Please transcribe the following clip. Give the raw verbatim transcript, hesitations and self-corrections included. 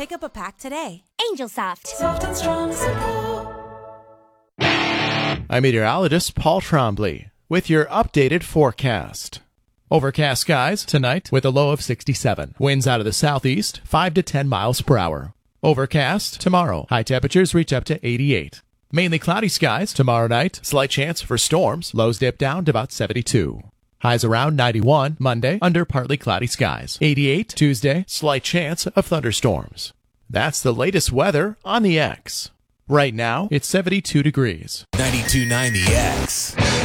Pick up a pack today. Angel Soft. Soft and strong support. I'm meteorologist Paul Trombley with your updated forecast. Overcast skies tonight with a low of sixty-seven. Winds out of the southeast, five to ten miles per hour. Overcast tomorrow. High temperatures reach up to eighty-eight. Mainly cloudy skies tomorrow night. Slight chance for storms. Lows dip down to about seventy-two. Highs around ninety-one Monday under partly cloudy skies. eighty-eight Tuesday. Slight chance of thunderstorms. That's the latest weather on the X. Right now, it's seventy-two degrees. ninety-two point nine The X.